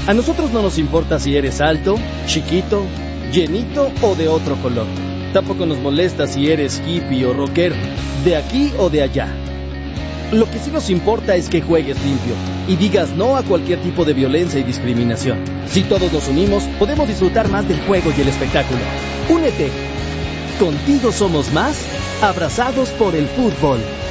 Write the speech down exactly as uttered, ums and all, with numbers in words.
A nosotros no nos importa si eres alto, chiquito, llenito o de otro color. Tampoco nos molesta si eres hippie o rockero, de aquí o de allá. Lo que sí nos importa es que juegues limpio y digas no a cualquier tipo de violencia y discriminación. Si todos nos unimos, podemos disfrutar más del juego y el espectáculo. Únete. Contigo somos más, abrazados por el fútbol.